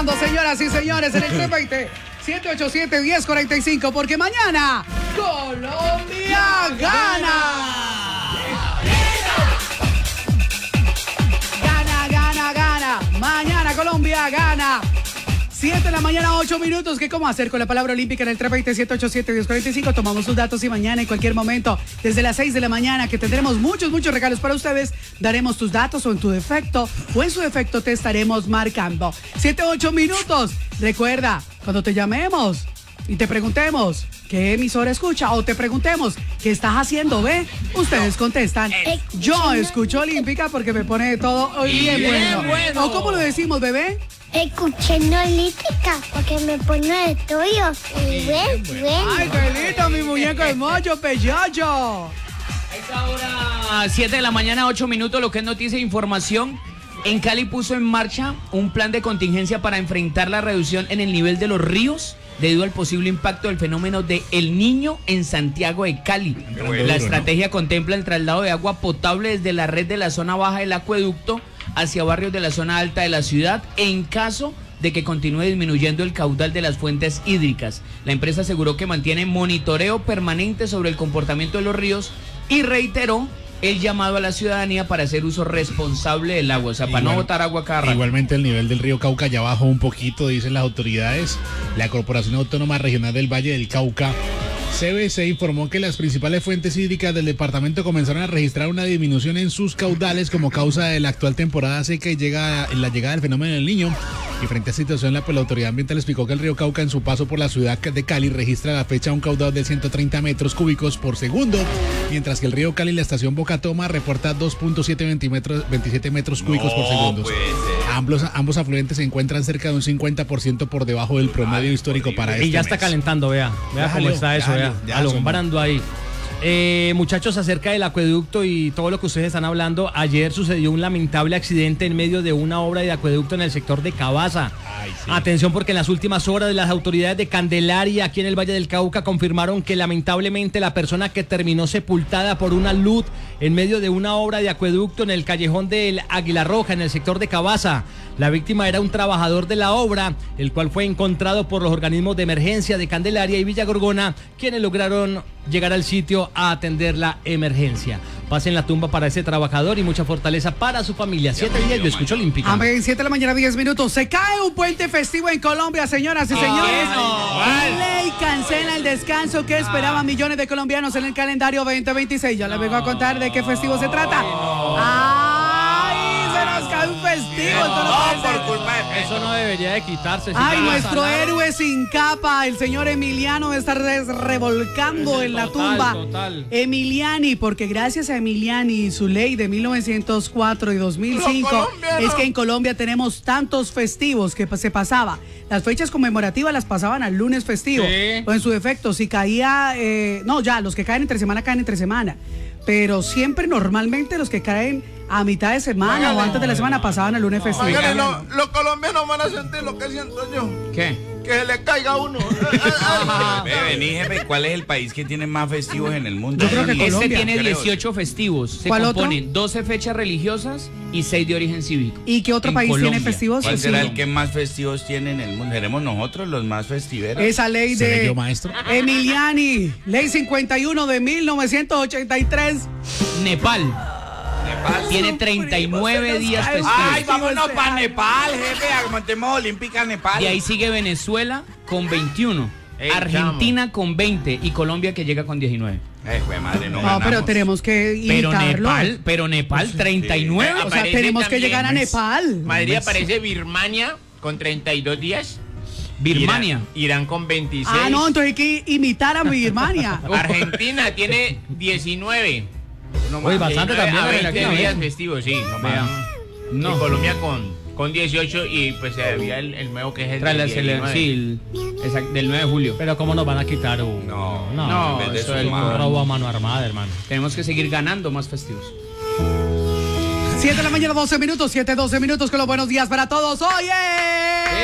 ganando, señoras y señores, en el 320-787-1045, porque mañana Colombia gana. Gana. Mañana Colombia gana. 7 de la mañana, 8 minutos. ¿Qué cómo hacer con la palabra olímpica en el 320-787-1045? Tomamos sus datos y mañana en cualquier momento, desde las 6 de la mañana, que tendremos muchos regalos para ustedes, daremos tus datos o en tu defecto, o en su defecto te estaremos marcando. 7, 8 minutos. Recuerda, cuando te llamemos y te preguntemos qué emisora escucha o te preguntemos qué estás haciendo, ¿ve? Ustedes contestan, yo escucho olímpica porque me pone todo hoy bien bueno. ¿O cómo lo decimos, bebé? Escuchando olímpica porque me pone de tuyo. Y bueno. Ay, qué lindo, mi muñeco de mocho, peyocho. A esta hora, 7 de la mañana, 8 minutos, lo que es noticia e información. En Cali puso en marcha un plan de contingencia para enfrentar la reducción en el nivel de los ríos debido al posible impacto del fenómeno de El Niño en Santiago de Cali. La estrategia contempla el traslado de agua potable desde la red de la zona baja del acueducto hacia barrios de la zona alta de la ciudad en caso de que continúe disminuyendo el caudal de las fuentes hídricas. La empresa aseguró que mantiene monitoreo permanente sobre el comportamiento de los ríos y reiteró el llamado a la ciudadanía para hacer uso responsable del agua, o sea, para no botar agua cada rato. Igualmente el nivel del río Cauca ya bajó un poquito, dicen las autoridades. La Corporación Autónoma Regional del Valle del Cauca, CVC, informó que las principales fuentes hídricas del departamento comenzaron a registrar una disminución en sus caudales como causa de la actual temporada seca y la llegada del fenómeno del Niño. Y frente a esta situación, la autoridad ambiental explicó que el río Cauca en su paso por la ciudad de Cali registra a la fecha un caudal de 130 metros cúbicos por segundo, mientras que el río Cali, la estación Bocatoma, reporta 2.27 metros cúbicos por segundo. Ambos afluentes se encuentran cerca de un 50% por debajo del promedio histórico para este mes. Y ya está calentando, vea cómo está eso, alumbrando ahí. Muchachos, acerca del acueducto y todo lo que ustedes están hablando, ayer sucedió un lamentable accidente en medio de una obra de acueducto en el sector de Cabaza. Sí. Atención, porque en las últimas horas las autoridades de Candelaria aquí en el Valle del Cauca confirmaron que lamentablemente la persona que terminó sepultada por una luz en medio de una obra de acueducto en el callejón del Águila Roja en el sector de Cabaza. La víctima era un trabajador de la obra, el cual fue encontrado por los organismos de emergencia de Candelaria y Villa Gorgona, quienes lograron llegar al sitio a atender la emergencia. Pasen la tumba para ese trabajador y mucha fortaleza para su familia. 7:10, lo escucho olímpica. Amén, 7 de la mañana, 10 minutos. Se cae un puente festivo en Colombia, señoras y señores. Ley cancela el descanso que esperaban millones de colombianos en el calendario 2026. Ya les vengo a contar de qué festivo se trata. Se nos cae un festivo. Por culpa de eso no debería de quitarse. Nuestro héroe sin capa, el señor Emiliano, debe estar revolcando en la tumba. Emiliani, porque gracias a Emiliani y su ley de 1904 y 2005 es que en Colombia tenemos tantos festivos que se pasaba. Las fechas conmemorativas las pasaban al lunes festivo. Sí. O en su defecto, si caía, los que caen entre semana. Pero siempre, normalmente, los que caen a mitad de semana o antes de la semana pasaban al lunes festivo. Los colombianos van a sentir lo que siento yo. ¿Qué? Que se le caiga a uno. Vení, jefe, ¿cuál es el país que tiene más festivos en el mundo? Yo creo que Colombia. Este tiene 18 festivos. Se componen 12 fechas religiosas y 6 de origen cívico. ¿Y qué otro país Colombia tiene festivos? ¿Cuál será el que más festivos tiene en el mundo? ¿Seremos nosotros los más festiveros? Esa ley ¿Seré de yo, maestro? Emiliani, ley 51 de 1983. Nepal tiene 39 días festivos. ¡Ay, vámonos para Nepal, jefe! Montemos olímpica Nepal. Y ahí sigue Venezuela con 21, Argentina con 20 y Colombia que llega con 19. Madre, no pero tenemos que imitarlo. Pero Nepal 39. O sea, tenemos que llegar a Nepal. Madrid aparece Birmania con 32 días. Birmania. Irán con 26. Entonces hay que imitar a Birmania. Argentina tiene 19. Uy, bastante también. 20 días festivos, sí. Y Colombia con 18 y pues había el nuevo que es el del 9 de julio. Pero ¿cómo nos van a quitar un...? No, eso es un robo a mano armada, hermano. Tenemos que seguir ganando más festivos. 7 de la mañana, 12 minutos, 7, 12 minutos con los buenos días para todos. ¡Oye!